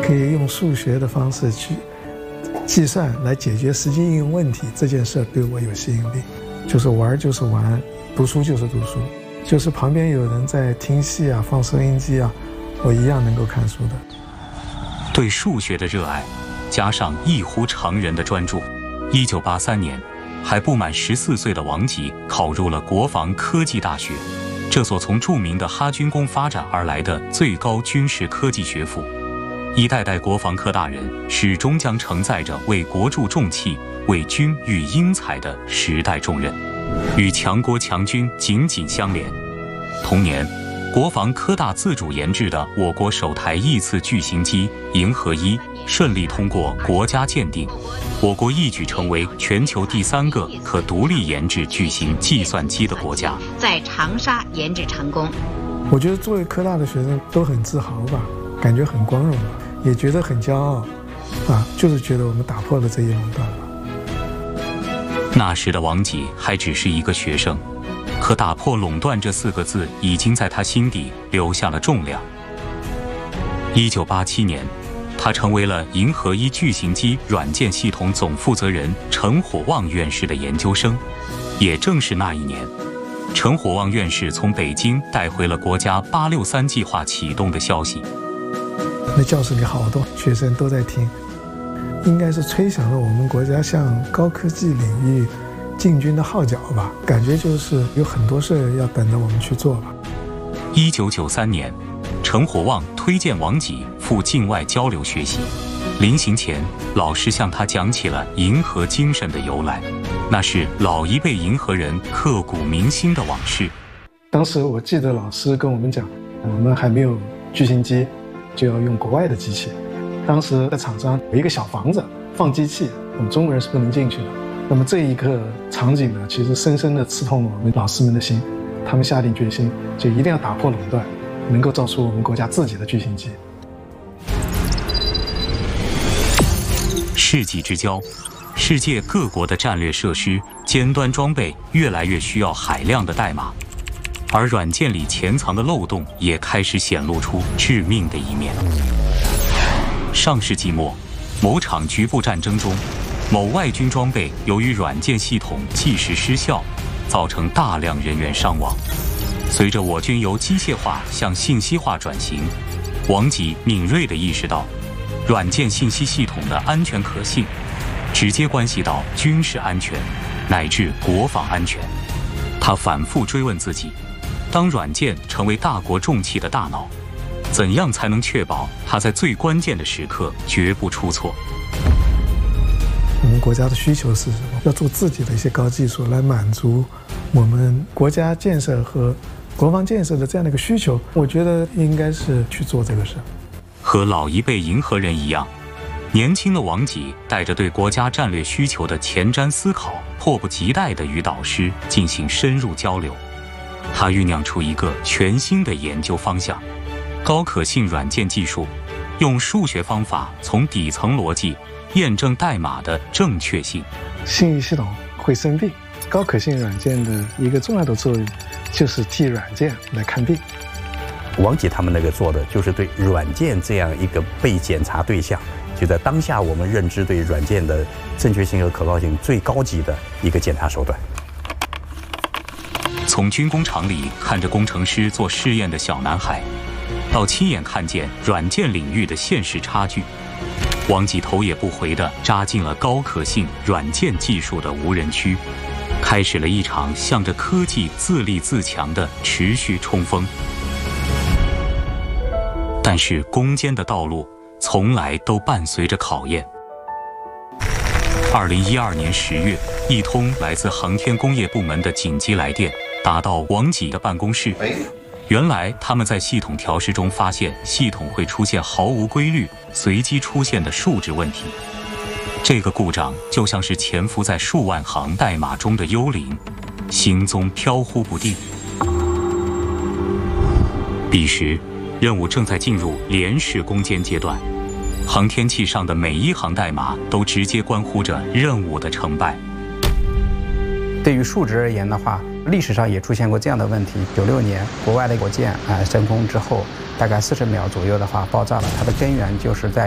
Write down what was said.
可以用数学的方式去计算来解决实际应用问题，这件事对我有吸引力。就是玩就是玩，读书就是读书，就是旁边有人在听戏啊、放收音机啊，我一样能够看书的。 对数学的热爱，加上异乎常人的专注，1983年，还不满14岁的王吉考入了国防科技大学，这所从著名的哈军工发展而来的最高军事科技学府。一代代国防科大人始终将承载着为国助重器、为军育英才的时代重任，与强国强军紧紧相连。同年，国防科大自主研制的我国首台翼次巨型机银河1顺利通过国家鉴定，我国一举成为全球第3个可独立研制巨型计算机的国家， 在长沙研制成功。 我觉得作为科大的学生都很自豪吧，感觉很光荣吧，也觉得很骄傲啊，就是觉得我们打破了这一垄断吧。 那时的王吉还只是一个学生，可打破垄断这4个字已经在他心底留下了重量。1987年，他成为了银河1巨型机软件系统总负责人陈火旺院士的研究生。也正是那一年，陈火旺院士从北京带回了国家863计划启动的消息。 那教室里好多学生都在听，应该是吹响了我们国家向高科技领域进军的号角吧，感觉就是有很多事要等着我们去做吧。 1993年，陈火旺推荐王吉赴境外交流学习，临行前，老师向他讲起了银河精神的由来，那是老一辈银河人刻骨铭心的往事。 当时我记得老师跟我们讲，我们还没有巨型机，就要用国外的机器。当时在厂商有一个小房子放机器，我们中国人是不能进去的。那么这一刻场景呢，其实深深地刺痛了我们老师们的心，他们下定决心，就一定要打破垄断，能够造出我们国家自己的巨型机。 世纪之交，世界各国的战略设施、尖端装备越来越需要海量的代码，而软件里潜藏的漏洞也开始显露出致命的一面。上世纪末，某场局部战争中，某外军装备由于软件系统计时失效，造成大量人员伤亡。随着我军由机械化向信息化转型，王吉敏锐地意识到，软件信息系统的安全可信，直接关系到军事安全乃至国防安全。他反复追问自己，当软件成为大国重器的大脑，怎样才能确保它在最关键的时刻绝不出错？ 我们国家的需求是什么？要做自己的一些高技术来满足我们国家建设和国防建设的这样的一个需求。我觉得应该是去做这个事。 和老一辈银河人一样，年轻的王吉带着对国家战略需求的前瞻思考，迫不及待地与导师进行深入交流。他酝酿出一个全新的研究方向：高可信软件技术，用数学方法从底层逻辑验证代码的正确性。 信息系统会生病，高可信软件的一个重要的作用就是替软件来看病。 王吉他们那个做的就是对软件这样一个被检查对象，就在当下我们认知对软件的正确性和可靠性最高级的一个检查手段。 从军工厂里看着工程师做试验的小男孩，到亲眼看见软件领域的现实差距，王吉头也不回地扎进了高可信软件技术的无人区，开始了一场向着科技自立自强的持续冲锋。但是攻坚的道路从来都伴随着考验。2012年10月，一通来自航天工业部门的紧急来电打到王吉的办公室。原来他们在系统调试中发现系统会出现毫无规律、随机出现的数值问题。这个故障就像是潜伏在数万行代码中的幽灵，行踪飘忽不定。彼时，任务正在进入连式攻坚阶段，航天器上的每一行代码都直接关乎着任务的成败。 对于数值而言的话，历史上也出现过这样的问题。96年，国外的火箭升空之后，大概40秒左右的话爆炸了，它的根源就是在